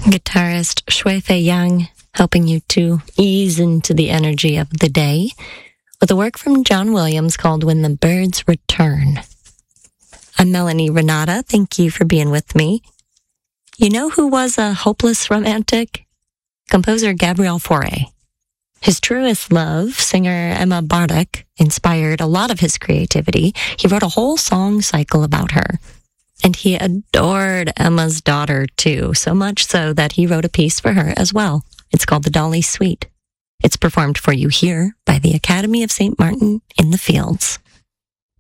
Guitarist Shui Fei Yang, helping you to ease into the energy of the day with a work from John Williams called When the Birds Return. I'm Melanie Renata. Thank you for being with me. You know who was a hopeless romantic? Composer Gabriel Fauré. His truest love, singer Emma Bartok, inspired a lot of his creativity. He wrote a whole song cycle about her. And he adored Emma's daughter, too, so much so that he wrote a piece for her as well. It's called The Dolly Suite. It's performed for you here by the Academy of St. Martin in the Fields.